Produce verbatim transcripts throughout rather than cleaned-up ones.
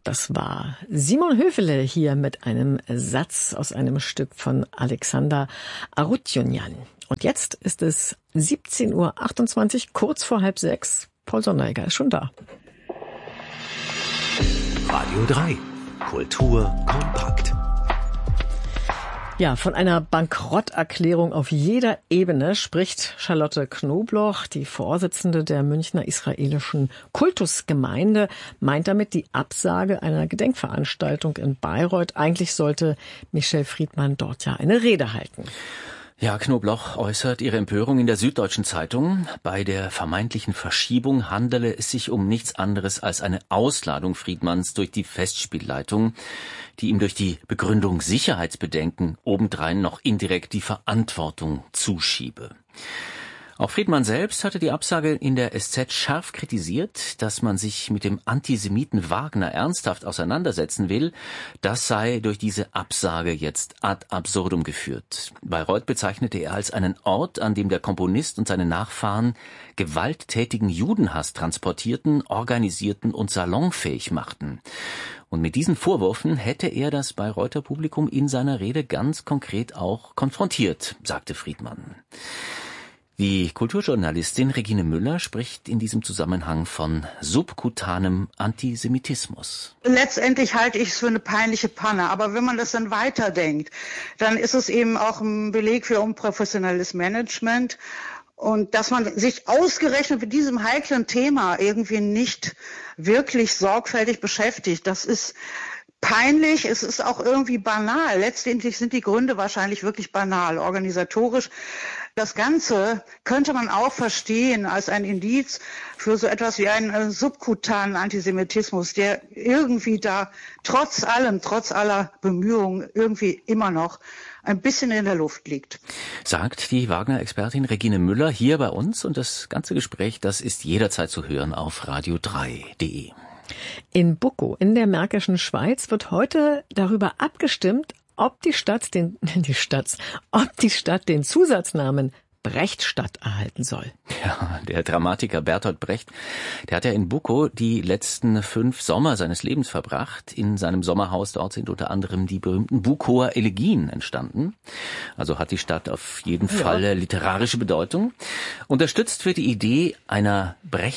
Das war Simon Höfele hier mit einem Satz aus einem Stück von Alexander Arutjunjan. Und jetzt ist es siebzehn Uhr achtundzwanzig, kurz vor halb sechs. Paul Sonderegger ist schon da. Radio drei. Kultur kompakt. Ja, von einer Bankrotterklärung auf jeder Ebene spricht Charlotte Knobloch, die Vorsitzende der Münchner israelischen Kultusgemeinde, meint damit die Absage einer Gedenkveranstaltung in Bayreuth. Eigentlich sollte Michel Friedmann dort ja eine Rede halten. Ja, Knobloch äußert ihre Empörung in der Süddeutschen Zeitung. Bei der vermeintlichen Verschiebung handele es sich um nichts anderes als eine Ausladung Friedmanns durch die Festspielleitung, die ihm durch die Begründung Sicherheitsbedenken obendrein noch indirekt die Verantwortung zuschiebe. Auch Friedmann selbst hatte die Absage in der S Z scharf kritisiert, dass man sich mit dem Antisemiten Wagner ernsthaft auseinandersetzen will. Das sei durch diese Absage jetzt ad absurdum geführt. Bayreuth bezeichnete er als einen Ort, an dem der Komponist und seine Nachfahren gewalttätigen Judenhass transportierten, organisierten und salonfähig machten. Und mit diesen Vorwürfen hätte er das Bayreuther Publikum in seiner Rede ganz konkret auch konfrontiert, sagte Friedmann. Die Kulturjournalistin Regine Müller spricht in diesem Zusammenhang von subkutanem Antisemitismus. Letztendlich halte ich es für eine peinliche Panne, aber wenn man das dann weiterdenkt, dann ist es eben auch ein Beleg für unprofessionelles Management und dass man sich ausgerechnet mit diesem heiklen Thema irgendwie nicht wirklich sorgfältig beschäftigt. Das ist peinlich, es ist auch irgendwie banal. Letztendlich sind die Gründe wahrscheinlich wirklich banal, organisatorisch. Das Ganze könnte man auch verstehen als ein Indiz für so etwas wie einen äh, subkutanen Antisemitismus, der irgendwie da trotz allem, trotz aller Bemühungen irgendwie immer noch ein bisschen in der Luft liegt. Sagt die Wagner-Expertin Regine Müller hier bei uns, und das ganze Gespräch, das ist jederzeit zu hören auf radio drei punkt de. In Buckow in der Märkischen Schweiz wird heute darüber abgestimmt, ob die Stadt den, die Stadt, ob die Stadt den Zusatznamen Brechtstadt erhalten soll. Ja, der Dramatiker Bertolt Brecht, der hat ja in Buckow die letzten fünf Sommer seines Lebens verbracht. In seinem Sommerhaus dort sind unter anderem die berühmten Buckower Elegien entstanden. Also hat die Stadt auf jeden ja. Fall literarische Bedeutung. Unterstützt wird die Idee einer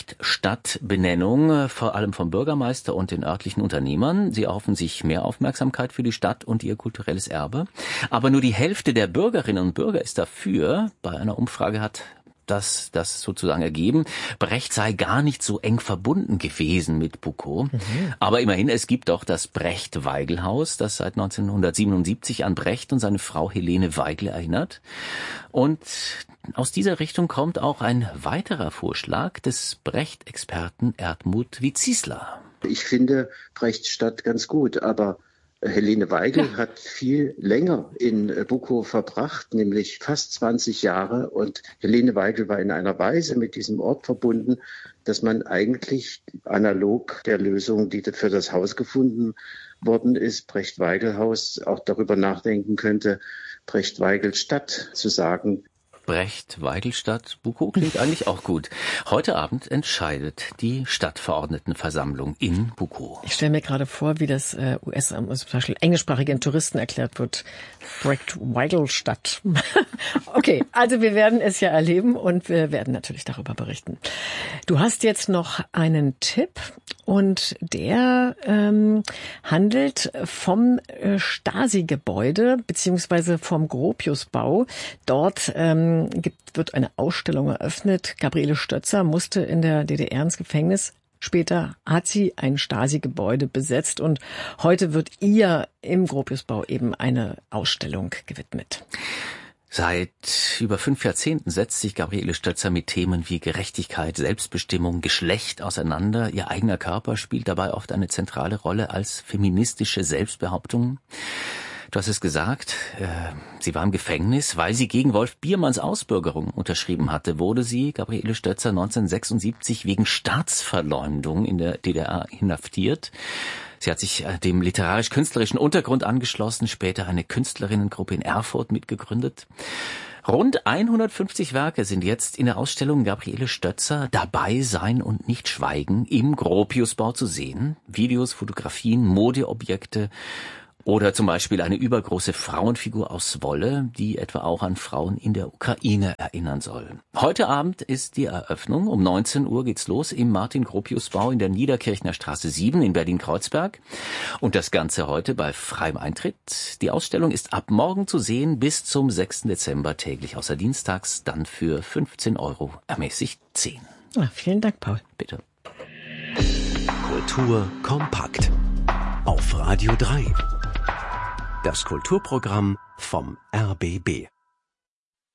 Brechtstadt-Benennung vor allem vom Bürgermeister und den örtlichen Unternehmern. Sie erhoffen sich mehr Aufmerksamkeit für die Stadt und ihr kulturelles Erbe. Aber nur die Hälfte der Bürgerinnen und Bürger ist dafür. Bei einer Umfrage hat das, das sozusagen ergeben. Brecht sei gar nicht so eng verbunden gewesen mit Buckow. Mhm. Aber immerhin, es gibt doch das Brecht-Weigel-Haus, das seit neunzehnhundertsiebenundsiebzig an Brecht und seine Frau Helene Weigel erinnert. Und aus dieser Richtung kommt auch ein weiterer Vorschlag des Brecht-Experten Erdmut Witzisler. Ich finde Brechtstadt ganz gut, aber Helene Weigel ja. hat viel länger in Buckow verbracht, nämlich fast zwanzig Jahre. Und Helene Weigel war in einer Weise mit diesem Ort verbunden, dass man eigentlich analog der Lösung, die für das Haus gefunden worden ist, Brecht-Weigel-Haus, auch darüber nachdenken könnte, Brecht-Weigel-Stadt zu sagen. Brecht-Weigel-Stadt, Buckow klingt eigentlich auch gut. Heute Abend entscheidet die Stadtverordnetenversammlung in Buckow. Ich stelle mir gerade vor, wie das äh, U S, also zum Beispiel englischsprachigen Touristen erklärt wird. Brecht-Weigel-Stadt. Okay, also wir werden es ja erleben und wir werden natürlich darüber berichten. Du hast jetzt noch einen Tipp und der ähm, handelt vom äh, Stasi-Gebäude beziehungsweise vom Gropiusbau. Dort ähm, gibt, wird eine Ausstellung eröffnet. Gabriele Stötzer musste in der D D R ins Gefängnis. Später hat sie ein Stasi-Gebäude besetzt und heute wird ihr im Gropiusbau eben eine Ausstellung gewidmet. Seit über fünf Jahrzehnten setzt sich Gabriele Stötzer mit Themen wie Gerechtigkeit, Selbstbestimmung, Geschlecht auseinander. Ihr eigener Körper spielt dabei oft eine zentrale Rolle als feministische Selbstbehauptung. Du hast es gesagt, äh, sie war im Gefängnis, weil sie gegen Wolf Biermanns Ausbürgerung unterschrieben hatte, wurde sie, Gabriele Stötzer, neunzehnhundertsechsundsiebzig wegen Staatsverleumdung in der D D R inhaftiert. Sie hat sich dem literarisch-künstlerischen Untergrund angeschlossen, später eine Künstlerinnengruppe in Erfurt mitgegründet. Rund hundertfünfzig Werke sind jetzt in der Ausstellung Gabriele Stötzer Dabei sein und nicht schweigen im Gropiusbau zu sehen. Videos, Fotografien, Modeobjekte oder zum Beispiel eine übergroße Frauenfigur aus Wolle, die etwa auch an Frauen in der Ukraine erinnern soll. Heute Abend ist die Eröffnung. Um neunzehn Uhr geht's los im Martin-Gropius-Bau in der Niederkirchner Straße sieben in Berlin-Kreuzberg. Und das Ganze heute bei freiem Eintritt. Die Ausstellung ist ab morgen zu sehen bis zum sechsten Dezember täglich, außer dienstags dann für fünfzehn Euro, ermäßigt zehn. Ah, vielen Dank, Paul. Bitte. Kultur kompakt. Auf Radio drei. Das Kulturprogramm vom R B B.